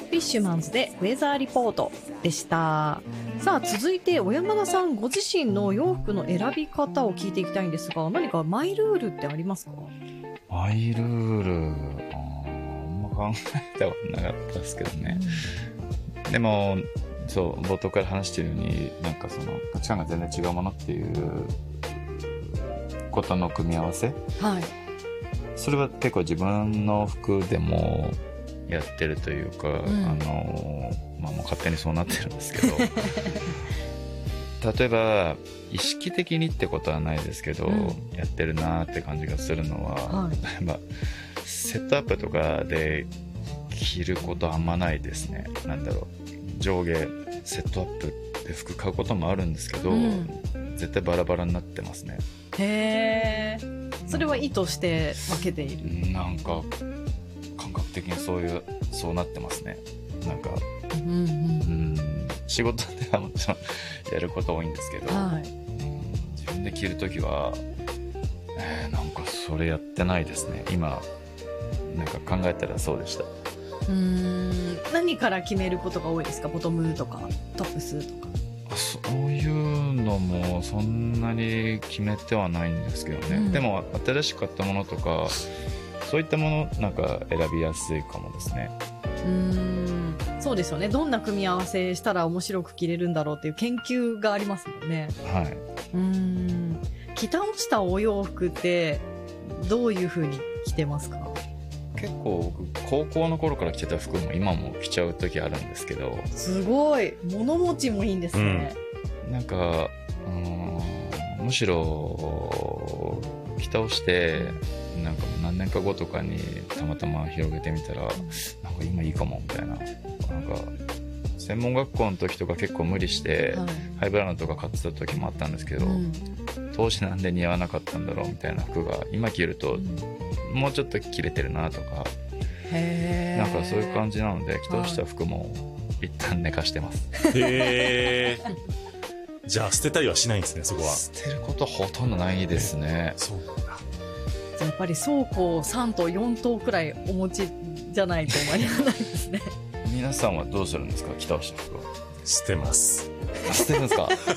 フィッシュマンズでウェザーリポートでした。さあ続いて小山田さんご自身の洋服の選び方を聞いていきたいんですが、何かマイルールってありますか？ マイルール、あんま考えたことなかったですけどね、でもそう冒頭から話してるようになんかその価値観が全然違うものっていうことの組み合わせ、 はい、 それは結構自分の服でもやってるというか、もう勝手にそうなってるんですけど例えば意識的にってことはないですけど、やってるなって感じがするのは、例えばセットアップとかで着ることあんまないですね。なんだろう、上下セットアップで服買うこともあるんですけど、絶対バラバラになってますね。 へー、それは意図して分けている？ なんか感覚的にそうなってますね。なんか、仕事ではもちろんやること多いんですけど、自分で着るときは、なんかそれやってないですね。今なんか考えたらそうでした。 何から決めることが多いですか？ボトムとかトップスとか。 そういうのもそんなに決めてはないんですけどね、でも新しく買ったものとかそういったものなんか選びやすいかもですね。 そうですよね。どんな組み合わせしたら面白く着れるんだろうっていう研究がありますもんね。 はい。 着倒したお洋服ってどういう風に着てますか？ 結構高校の頃から着てた服も今も着ちゃう時あるんですけど。 すごい物持ちもいいんですね。 なんかむしろ着倒してなんか何年か後とかにたまたま広げてみたら、なんか今いいかもみたいな、なんか専門学校の時とか結構無理して、ハイブランドとか買ってた時もあったんですけど、当時なんで似合わなかったんだろうみたいな服が今着ると、もうちょっと着れてるなとか、なんかそういう感じなので着倒した服も一旦寝かしてます。 じゃあ捨てたりはしないんですね。そこは捨てることほとんどないですね。 そうなんだ。 じゃあやっぱり倉庫3棟4棟くらいお持ちじゃないと間に合わないですね。 皆さんはどうするんですか？着倒した服は捨てます。 捨てるんですか？